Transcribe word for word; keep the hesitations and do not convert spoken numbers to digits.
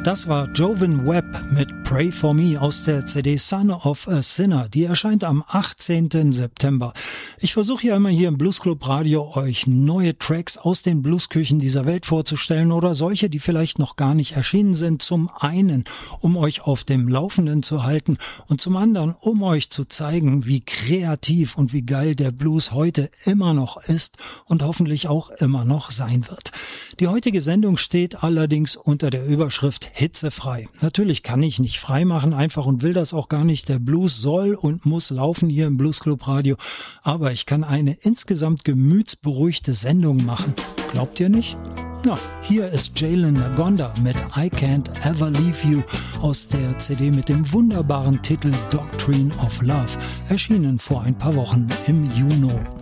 Das war Jovan Webb mit Pray For Me aus der C D Son of a Sinner. Die erscheint am achtzehnten September. Ich versuche ja immer hier im Blues Club Radio euch neue Tracks aus den Bluesküchen dieser Welt vorzustellen oder solche, die vielleicht noch gar nicht erschienen sind. Zum einen, um euch auf dem Laufenden zu halten und zum anderen, um euch zu zeigen, wie kreativ und wie geil der Blues heute immer noch ist und hoffentlich auch immer noch sein wird. Die heutige Sendung steht allerdings unter der Überschrift hitzefrei. Natürlich kann ich nicht frei machen einfach und will das auch gar nicht. Der Blues soll und muss laufen hier im Blues Club Radio, aber ich kann eine insgesamt gemütsberuhigte Sendung machen. Glaubt ihr nicht? Na, hier ist Jalen Nagonda mit I Can't Ever Leave You aus der C D mit dem wunderbaren Titel Doctrine of Love, erschienen vor ein paar Wochen im Juni.